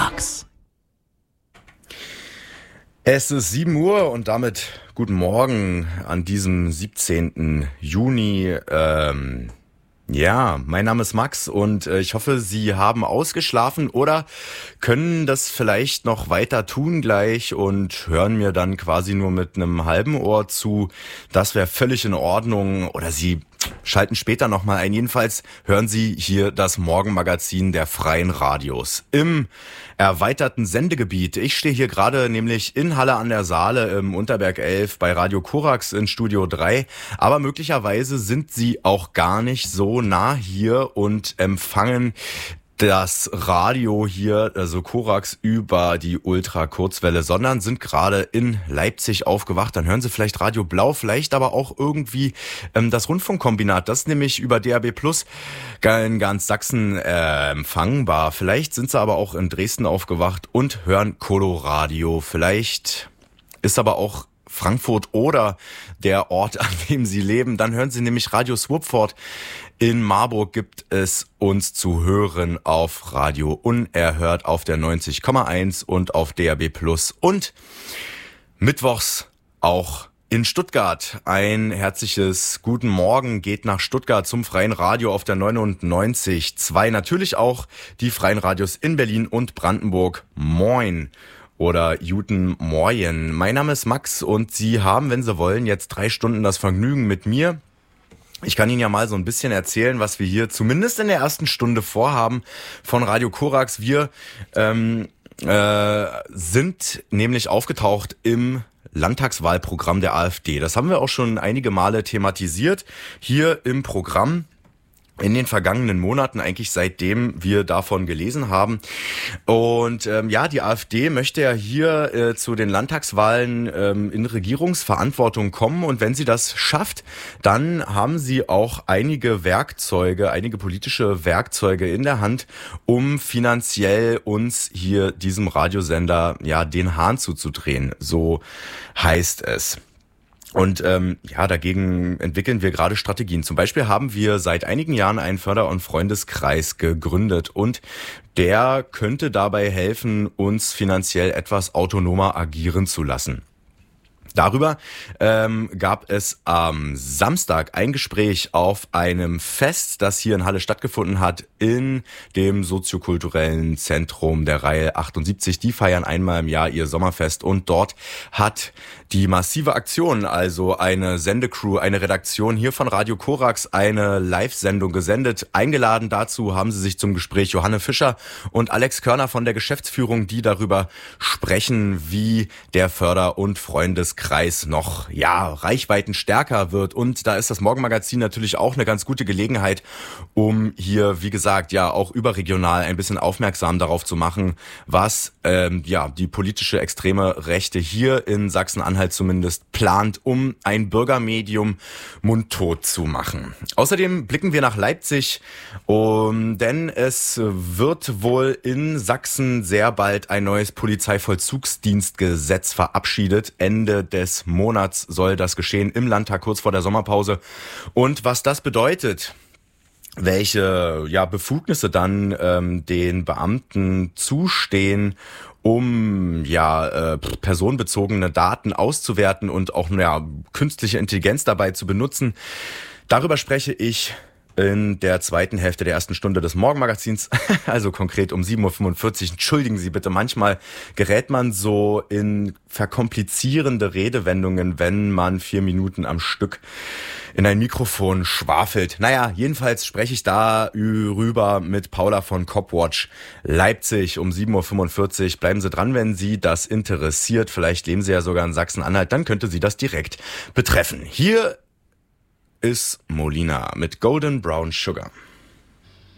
Max. Es ist 7 Uhr und damit guten Morgen an diesem 17. Juni. Mein Name ist Max und ich hoffe, Sie haben ausgeschlafen oder können das vielleicht noch weiter tun gleich und hören mir dann quasi nur mit einem halben Ohr zu. Das wäre völlig in Ordnung. Oder Sie schalten später nochmal ein. Jedenfalls hören Sie hier das Morgenmagazin der Freien Radios im erweiterten Sendegebiet. Ich stehe hier gerade nämlich in Halle an der Saale im Unterberg 11 bei Radio Korax in Studio 3. Aber möglicherweise sind Sie auch gar nicht so nah hier und empfangen das Radio hier, also Korax, über die Ultrakurzwelle, sondern sind gerade in Leipzig aufgewacht. Dann hören Sie vielleicht Radio Blau, vielleicht aber auch irgendwie das Rundfunkkombinat. Das ist nämlich über DAB+ in ganz Sachsen empfangbar. Vielleicht sind Sie aber auch in Dresden aufgewacht und hören Coloradio. Vielleicht ist aber auch Frankfurt oder der Ort, an dem Sie leben. Dann hören Sie nämlich Radio Swupford. In Marburg gibt es uns zu hören auf Radio Unerhört auf der 90,1 und auf DAB+. Und mittwochs auch in Stuttgart. Ein herzliches Guten Morgen geht nach Stuttgart zum Freien Radio auf der 99,2. Natürlich auch die Freien Radios in Berlin und Brandenburg. Moin. Oder Guten Morgen. Mein Name ist Max und Sie haben, wenn Sie wollen, jetzt 3 Stunden das Vergnügen mit mir. Ich kann Ihnen ja mal so ein bisschen erzählen, was wir hier zumindest in der ersten Stunde vorhaben von Radio Korax. Wir sind nämlich aufgetaucht im Landtagswahlprogramm der AfD. Das haben wir auch schon einige Male thematisiert hier im Programm. In den vergangenen Monaten, eigentlich seitdem wir davon gelesen haben. Und die AfD möchte ja hier zu den Landtagswahlen in Regierungsverantwortung kommen. Und wenn sie das schafft, dann haben sie auch einige politische Werkzeuge in der Hand, um finanziell uns hier diesem Radiosender den Hahn zuzudrehen. So heißt es. Und dagegen entwickeln wir gerade Strategien. Zum Beispiel haben wir seit einigen Jahren einen Förder- und Freundeskreis gegründet und der könnte dabei helfen, uns finanziell etwas autonomer agieren zu lassen. Darüber gab es am Samstag ein Gespräch auf einem Fest, das hier in Halle stattgefunden hat, in dem soziokulturellen Zentrum der Reihe 78. Die feiern einmal im Jahr ihr Sommerfest und dort hat die massive Aktion, also eine Sendecrew, eine Redaktion hier von Radio Korax, eine Live-Sendung gesendet. Eingeladen dazu haben sie sich zum Gespräch Johanne Fischer und Alex Körner von der Geschäftsführung, die darüber sprechen, wie der Förder- und Freundeskreis noch, Reichweiten stärker wird. Und da ist das Morgenmagazin natürlich auch eine ganz gute Gelegenheit, um hier, wie gesagt, auch überregional ein bisschen aufmerksam darauf zu machen, was die politische extreme Rechte hier in Sachsen-Anhalt zumindest plant, um ein Bürgermedium mundtot zu machen. Außerdem blicken wir nach Leipzig, denn es wird wohl in Sachsen sehr bald ein neues Polizeivollzugsdienstgesetz verabschiedet. Ende des Monats soll das geschehen im Landtag, kurz vor der Sommerpause. Und was das bedeutet, welche Befugnisse dann den Beamten zustehen, um personenbezogene Daten auszuwerten und auch künstliche Intelligenz dabei zu benutzen. Darüber spreche ich in der zweiten Hälfte der ersten Stunde des Morgenmagazins, also konkret um 7.45 Uhr. Entschuldigen Sie bitte, manchmal gerät man so in verkomplizierende Redewendungen, wenn man 4 Minuten am Stück in ein Mikrofon schwafelt. Jedenfalls spreche ich darüber mit Paula von Copwatch Leipzig um 7.45 Uhr. Bleiben Sie dran, wenn Sie das interessiert. Vielleicht leben Sie ja sogar in Sachsen-Anhalt, dann könnte Sie das direkt betreffen. Hier ist Molina mit Golden Brown Sugar.